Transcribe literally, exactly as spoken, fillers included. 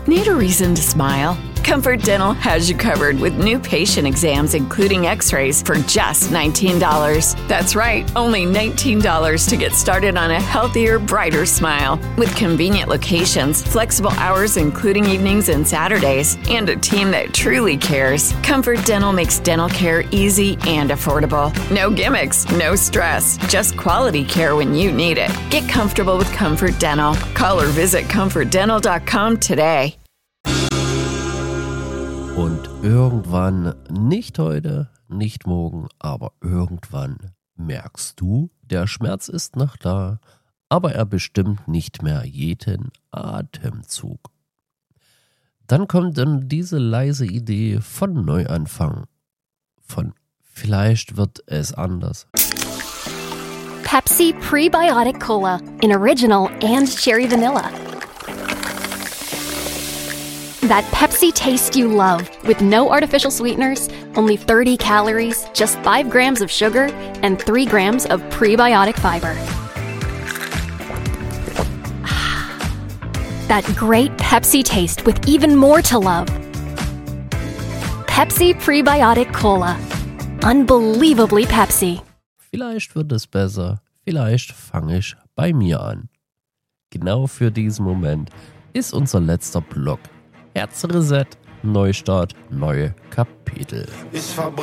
Need a reason to smile? Comfort Dental has you covered with new patient exams, including x-rays, for just nineteen dollars. That's right, only nineteen dollars to get started on a healthier, brighter smile. With convenient locations, flexible hours including evenings and Saturdays, and a team that truly cares, Comfort Dental makes dental care easy and affordable. No gimmicks, no stress, just quality care when you need it. Get comfortable with Comfort Dental. Call or visit comfort dental dot com today. Und irgendwann, nicht heute, nicht morgen, aber irgendwann merkst du, der Schmerz ist noch da, aber er bestimmt nicht mehr jeden Atemzug. Dann kommt dann diese leise Idee von Neuanfang, von vielleicht wird es anders. Pepsi Prebiotic Cola in Original and Cherry Vanilla. That Pepsi taste you love, with no artificial sweeteners, only thirty calories, just five grams of sugar, and three grams of prebiotic fiber. That great Pepsi taste with even more to love. Pepsi Prebiotic Cola. Unbelievably Pepsi. Vielleicht wird es besser, vielleicht fange ich bei mir an. Genau für diesen Moment ist unser letzter Block. Herzreset, Neustart, neue Kapitel. Ich